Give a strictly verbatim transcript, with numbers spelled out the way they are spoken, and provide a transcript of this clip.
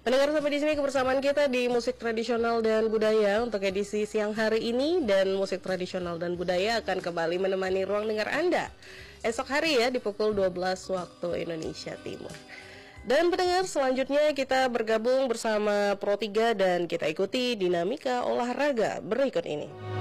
Pendengar, sampai di sini kebersamaan kita di musik tradisional dan budaya untuk edisi siang hari ini, dan musik tradisional dan budaya akan kembali menemani ruang dengar Anda esok hari ya di pukul dua belas waktu Indonesia Timur. Dan pendengar, selanjutnya kita bergabung bersama Pro tiga dan kita ikuti dinamika olahraga berikut ini.